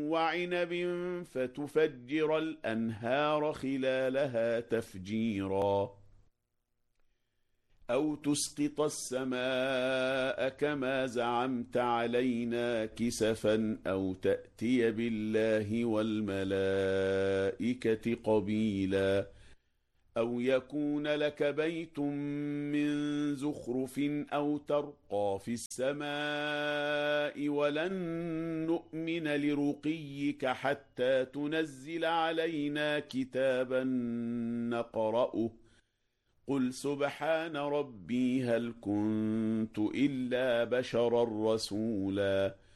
وعنب فتفجر الأنهار خلالها تفجيرا أو تسقط السماء كما زعمت علينا كسفا أو تأتي بالله والملائكة قبيلا أو يكون لك بيت من زخرف أو ترقى في السماء ولن نؤمن لرقيك حتى تنزل علينا كتابا نقرأه قل سبحان ربي هل كنت إلا بشرا رسولا